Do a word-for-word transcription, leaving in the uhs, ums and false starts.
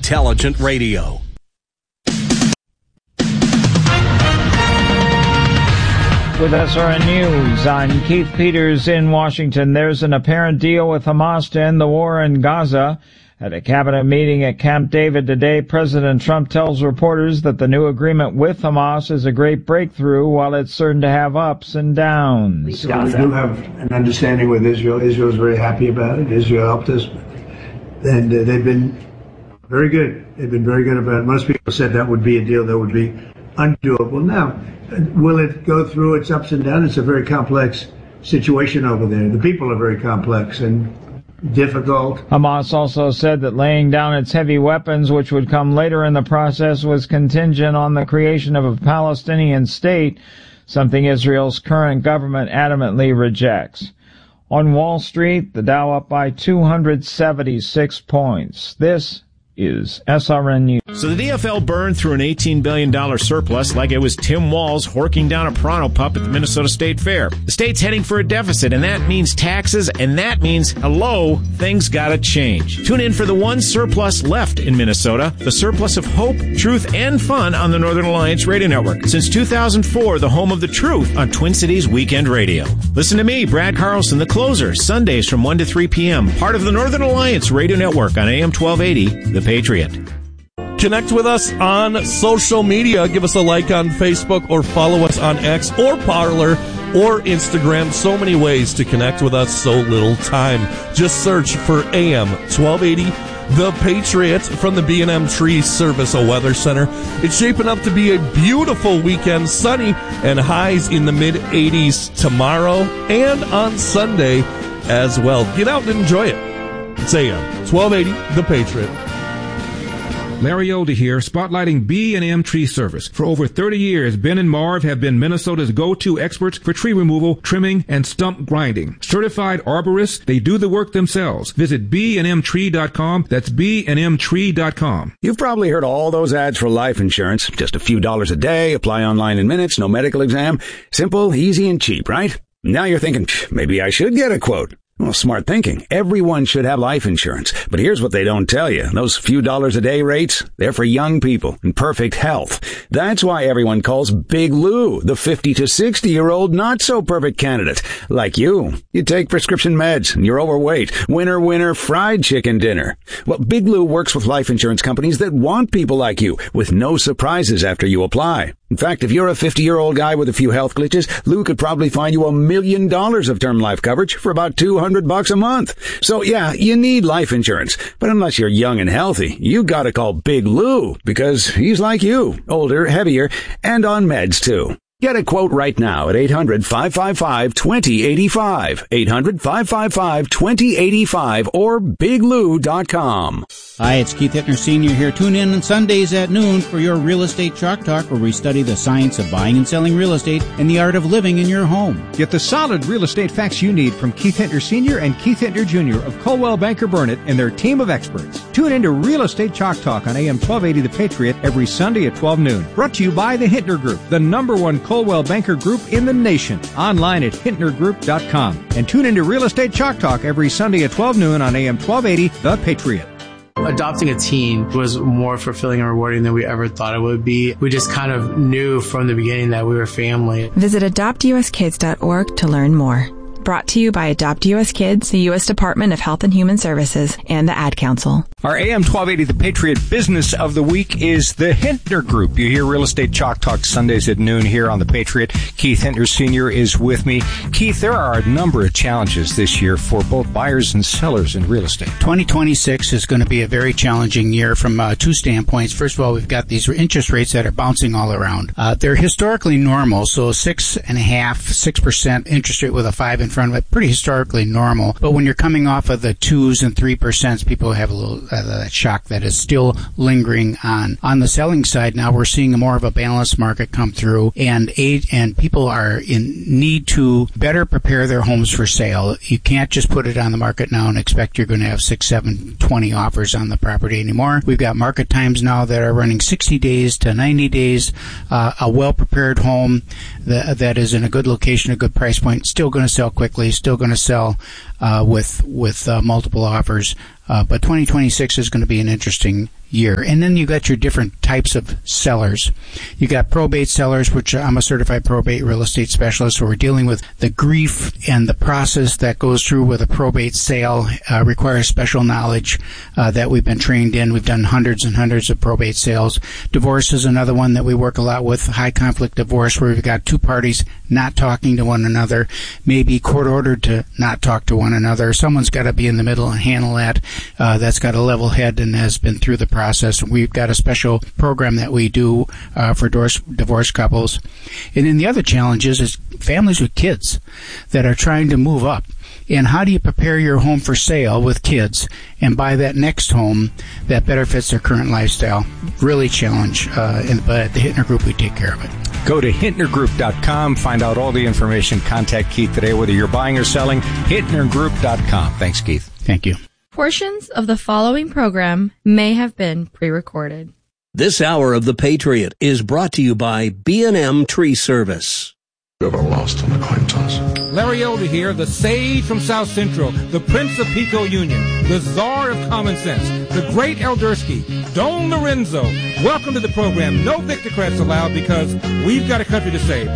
Intelligent Radio. With S R N News, I'm Keith Peters in Washington. There's an apparent deal with Hamas to end the war in Gaza. At a cabinet meeting at Camp David today, President Trump tells reporters that the new agreement with Hamas is a great breakthrough, while it's certain to have ups and downs. So we do have an understanding with Israel. Israel's very happy about it. Israel helped us. And uh, they've been very good. They've been very good about it. Most people said that would be a deal that would be undoable. Now, will it go through its ups and downs? It's a very complex situation over there. The people are very complex and difficult. Hamas also said that laying down its heavy weapons, which would come later in the process, was contingent on the creation of a Palestinian state, something Israel's current government adamantly rejects. On Wall Street, the Dow up by two hundred seventy-six points. This is S R N News. So the D F L burned through an eighteen billion dollars surplus like it was Tim Walz horking down a Pronto pup at the Minnesota State Fair. The state's heading for a deficit, and that means taxes, and that means, hello, things gotta change. Tune in for the one surplus left in Minnesota, the surplus of hope, truth, and fun on the Northern Alliance Radio Network. Since two thousand four, the home of the truth on Twin Cities Weekend Radio. Listen to me, Brad Carlson, the closer, Sundays from one to three p.m., part of the Northern Alliance Radio Network on A M twelve eighty, The Patriot. Connect with us on social media. Give us a like on Facebook or follow us on X or Parler or Instagram. So many ways to connect with us, so little time. Just search for A M twelve eighty, The Patriot from the B and M Tree Service Weather Center. It's shaping up to be a beautiful weekend, sunny and highs in the mid eighties tomorrow and on Sunday as well. Get out and enjoy it. It's A M twelve eighty, The Patriot. Larry Older here, spotlighting B and M Tree Service. For over thirty years, Ben and Marv have been Minnesota's go-to experts for tree removal, trimming, and stump grinding. Certified arborists, they do the work themselves. Visit b and m tree dot com. That's b and m tree dot com. You've probably heard all those ads for life insurance. Just a few dollars a day, apply online in minutes, no medical exam. Simple, easy, and cheap, right? Now you're thinking, maybe I should get a quote. Well, smart thinking. Everyone should have life insurance. But here's what they don't tell you. Those few dollars a day rates, they're for young people in perfect health. That's why everyone calls Big Lou the fifty to sixty year old not so perfect candidate. Like you. You take prescription meds and you're overweight. Winner, winner, fried chicken dinner. Well, Big Lou works with life insurance companies that want people like you with no surprises after you apply. In fact, if you're a fifty-year-old guy with a few health glitches, Lou could probably find you a million dollars of term life coverage for about two hundred bucks a month. So yeah, you need life insurance. But unless you're young and healthy, you gotta call Big Lou because he's like you, older, heavier, and on meds too. Get a quote right now at eight hundred, five five five, two zero eight five, eight hundred, five five five, two zero eight five, or big lou dot com. Hi, it's Keith Hittner Senior here. Tune in on Sundays at noon for your Real Estate Chalk Talk, where we study the science of buying and selling real estate and the art of living in your home. Get the solid real estate facts you need from Keith Hittner Senior and Keith Hittner Junior of Coldwell Banker Burnett and their team of experts. Tune in to Real Estate Chalk Talk on A M twelve eighty The Patriot every Sunday at twelve noon. Brought to you by the Hittner Group, the number one Coldwell Banker Group in the nation. Online at hittner group dot com. And tune into Real Estate Chalk Talk every Sunday at twelve noon on A M twelve eighty The Patriot. Adopting a teen was more fulfilling and rewarding than we ever thought it would be. We just kind of knew from the beginning that we were family. Visit adopt u s kids dot org to learn more. Brought to you by Adopt U S Kids, the U S Department of Health and Human Services, and the Ad Council. Our A M twelve eighty The Patriot Business of the Week is the Hittner Group. You hear Real Estate Chalk Talk Sundays at noon here on The Patriot. Keith Hittner Senior is with me. Keith, there are a number of challenges this year for both buyers and sellers in real estate. twenty twenty-six is going to be a very challenging year from uh, two standpoints. First of all, we've got these interest rates that are bouncing all around. Uh, they're historically normal, so six and a half, six percent interest rate with a five in front of it, pretty historically normal. But when you're coming off of the twos and three percent, people have a little uh, that shock that is still lingering on. On the selling side, now we're seeing more of a balanced market come through, and age, and people are in need to better prepare their homes for sale. You can't just put it on the market now and expect you're going to have six, seven, twenty offers on the property anymore. We've got market times now that are running sixty days to ninety days. Uh, a well-prepared home that, that is in a good location, a good price point, still going to sell quickly, still going to sell uh, with with uh, multiple offers. Uh, but twenty twenty-six is going to be an interesting year. And then you got your different types of sellers. You got probate sellers, which I'm a certified probate real estate specialist, so we're dealing with the grief and the process that goes through with a probate sale, uh, requires special knowledge uh, that we've been trained in. We've done hundreds and hundreds of probate sales. Divorce is another one that we work a lot with, high conflict divorce, where we've got two parties not talking to one another, maybe court ordered to not talk to one another. Someone's got to be in the middle and handle that. Uh, that's got a level head and has been through the process. We've got a special program that we do uh, for divorce, divorce couples. And then the other challenge is, is families with kids that are trying to move up. And how do you prepare your home for sale with kids and buy that next home that better fits their current lifestyle? Really challenge. Uh, and, but at the Hittner Group, we take care of it. Go to Hittner Group dot com, find out all the information. Contact Keith today, whether you're buying or selling. Hittner Group dot com. Thanks, Keith. Thank you. Portions of the following program may have been pre-recorded. This hour of The Patriot is brought to you by B and M Tree Service. Ever lost an acquaintance? Larry Elder here, the sage from South Central, the Prince of Pico Union, the czar of common sense, the great Eldersky, Don Lorenzo. Welcome to the program. No Victor credits allowed because we've got a country to save.